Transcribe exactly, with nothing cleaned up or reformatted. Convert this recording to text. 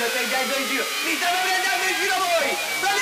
state andando in giro? Mi state prendendo in giro voi! State